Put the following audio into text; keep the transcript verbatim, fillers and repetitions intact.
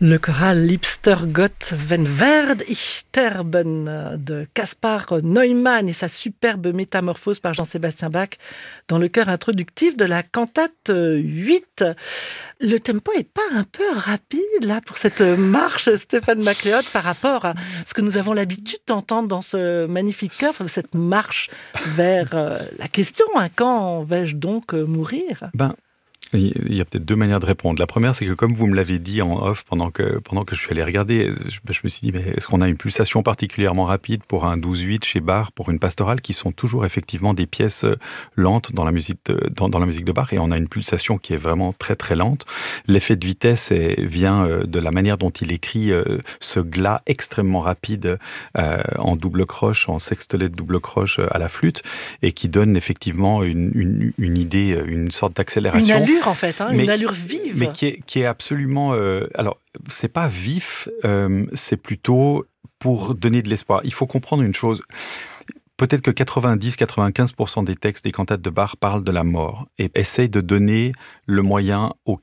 Le choral Liebster Gott wenn werd ich sterben de Caspar Neumann et sa superbe métamorphose par Jean-Sébastien Bach dans le chœur introductif de la cantate huit. Le tempo est pas un peu rapide là pour cette marche, Stéphane Macléod, par rapport à ce que nous avons l'habitude d'entendre dans ce magnifique chœur, cette marche vers euh, la question, hein, quand vais-je donc mourir ? Ben, il y a peut-être deux manières de répondre. La première, c'est que comme vous me l'avez dit en off pendant que, pendant que je suis allé regarder, je, je me suis dit, mais est-ce qu'on a une pulsation particulièrement rapide pour un douze huit chez Bach, pour une pastorale, qui sont toujours effectivement des pièces lentes dans la musique de, dans, dans la musique de Bach, et on a une pulsation qui est vraiment très très lente. L'effet de vitesse est, vient de la manière dont il écrit euh, ce glas extrêmement rapide euh, en double croche, en sextelet de double croche à la flûte, et qui donne effectivement une, une, une idée, une sorte d'accélération. Une allure en fait, hein, mais, une allure vive. Mais qui est, qui est absolument... Euh, alors, c'est pas vif, euh, c'est plutôt pour donner de l'espoir. Il faut comprendre une chose. Peut-être que quatre-vingt-dix à quatre-vingt-quinze pour cent des textes des cantates de Bach parlent de la mort et essayent de donner le moyen au